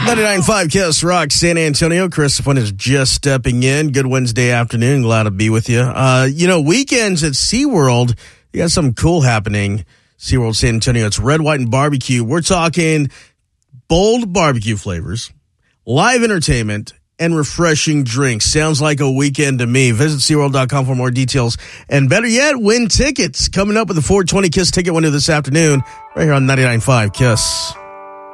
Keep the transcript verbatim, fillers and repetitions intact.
ninety-nine point five Kiss Rock, San Antonio. Chris Fuentes is just stepping in. Good Wednesday afternoon. Glad to be with you. Uh, you know, weekends at SeaWorld, you got something cool happening. SeaWorld San Antonio. It's red, white, and barbecue. We're talking bold barbecue flavors, live entertainment, and refreshing drinks. Sounds like a weekend to me. Visit SeaWorld dot com for more details. And better yet, win tickets. Coming up with the four twenty Kiss ticket window this afternoon, right here on ninety-nine point five Kiss.